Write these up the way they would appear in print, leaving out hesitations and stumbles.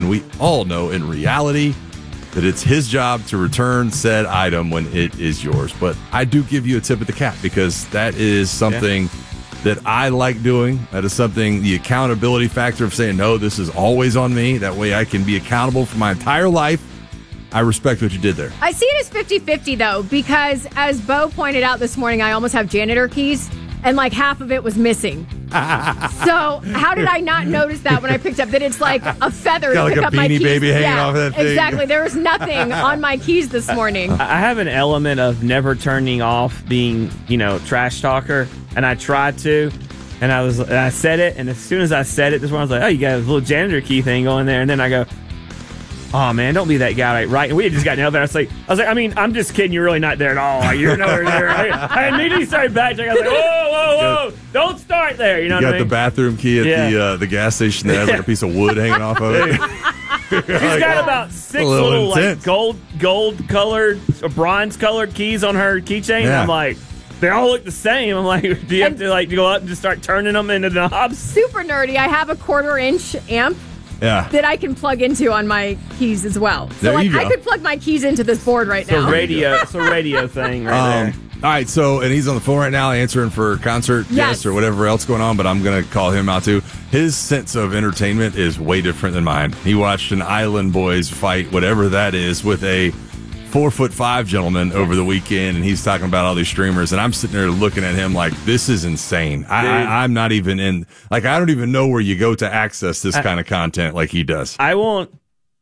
We all know in reality that it's his job to return said item when it is yours. But I do give you a tip of the cap because that is something that I like doing. That is something, the accountability factor of saying, no, this is always on me. That way I can be accountable for my entire life. I respect what you did there. I see it as 50-50, though, because as Bo pointed out this morning, I almost have janitor keys, and like half of it was missing. So how did I not notice that when I picked up that it's like a feather Got to like pick a up my Beanie keys? Baby hanging off of that thing. Exactly. There was nothing on my keys this morning. I have an element of never turning off being, trash talker, and I tried to, and I said it, and as soon as I said it, this one I was like, oh, you got a little janitor key thing going there, and then I go, oh man, don't be that guy, right? And we had just gotten out there. I was like, I'm just kidding. You're really not there at all. Like, you're nowhere there. I immediately started backtracking. I was like, whoa, don't start there. You know what I mean? You got the bathroom key at the gas station that has like a piece of wood hanging off of it. She's got about 6 little like gold colored or bronze colored keys on her keychain. Yeah. I'm like, they all look the same. I'm like, do you have to go out and just start turning them into knobs? Super nerdy. I have a 1/4-inch amp. Yeah. That I can plug into on my keys as well. So There you go. I could plug my keys into this board right now. It's a radio thing right there. All right, and he's on the phone right now answering for concert guests or whatever else going on, but I'm going to call him out too. His sense of entertainment is way different than mine. He watched an Island Boys fight, whatever that is, with a 4'5" gentleman over the weekend, and he's talking about all these streamers, and I'm sitting there looking at him like, this is insane. I'm not even in, like, I don't even know where you go to access this kind of content like he does. I want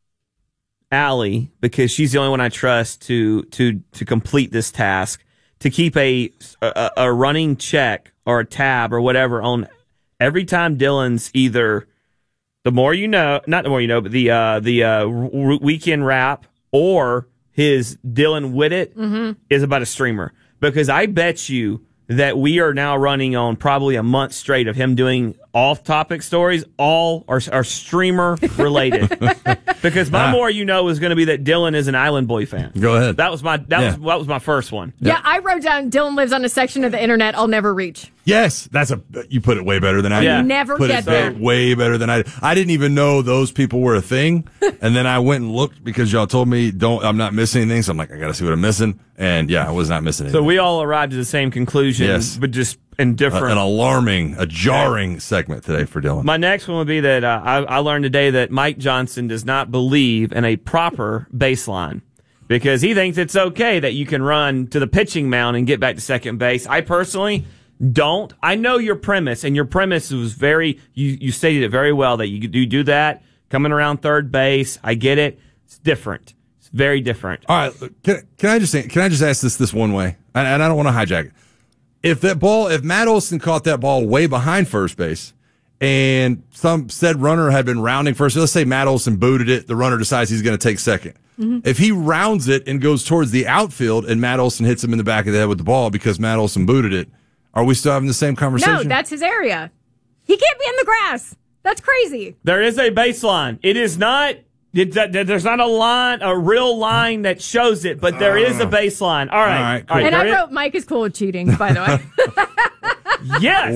Allie, because she's the only one I trust to complete this task, to keep a running check or a tab or whatever on every time Dylan's either the more you know, not the more you know, but the weekend wrap or his Dylan Whittet is about a streamer. Because I bet you that we are now running on probably a month straight of him doing off-topic stories, all are streamer related. Because my more you know is going to be that Dylan is an Island Boy fan. Go ahead. That was my first one. Yeah, I wrote down Dylan lives on a section of the internet I'll never reach. Yes, you put it way better than I did. Never put get it there. Way better than I did. I didn't even know those people were a thing, and then I went and looked because y'all told me I'm not missing anything. So I'm like, I got to see what I'm missing, and I was not missing anything. So we all arrived at the same conclusion, but just in different. An alarming, jarring segment today for Dylan. My next one would be that I learned today that Mike Johnson does not believe in a proper baseline. Because he thinks it's okay that you can run to the pitching mound and get back to second base. I personally don't. I know your premise, and your premise was you stated it very well, that you do that, coming around third base. I get it. It's different. It's very different. All right, can I just ask this one way? And I don't want to hijack it. If Matt Olson caught that ball way behind first base, and some said runner had been rounding first, let's say Matt Olson booted it, the runner decides he's going to take second. Mm-hmm. If he rounds it and goes towards the outfield and Matt Olson hits him in the back of the head with the ball because Matt Olson booted it, are we still having the same conversation? No, that's his area. He can't be in the grass. That's crazy. There is a baseline. It is not. There's not a real line that shows it, but there is a baseline. All right. And I wrote Mike is cool with cheating, by the way. Yes.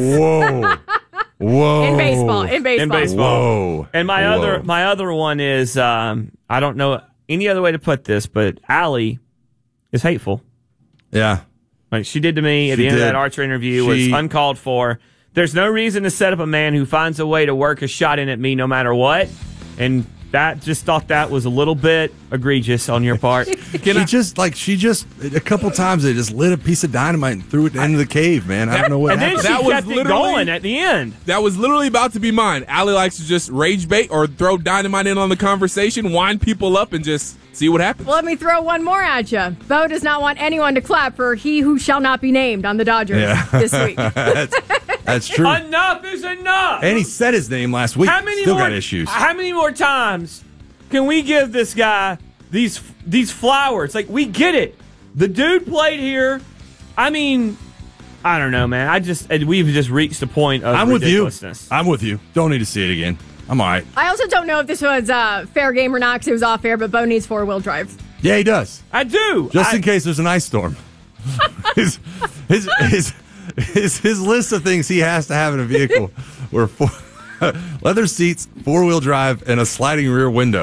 Whoa. In baseball. Whoa. And my other one is I don't know any other way to put this, but Allie is hateful. Yeah. Like she did to me at the end of that Archer interview was uncalled for. There's no reason to set up a man who finds a way to work a shot in at me no matter what. And that just thought that was a little bit egregious on your part. She just a couple times they just lit a piece of dynamite and threw it into the cave, man. I don't know what happened. And then she kept it going at the end. That was literally about to be mine. Allie likes to just rage bait or throw dynamite in on the conversation, wind people up, and just see what happens. Well, let me throw one more at you. Bo does not want anyone to clap for he who shall not be named on the Dodgers this week. That's true. Enough is enough. And he said his name last week. Still got issues. How many more times can we give this guy these flowers? Like, we get it. The dude played here. I mean, I don't know, man. We've just reached the point of ridiculousness. I'm with you. Don't need to see it again. I'm all right. I also don't know if this was fair game or not because it was off air, but Bo needs 4-wheel drive. Yeah, he does. I do. Just in case there's an ice storm. His list of things he has to have in a vehicle were Leather seats, 4-wheel drive, and a sliding rear window.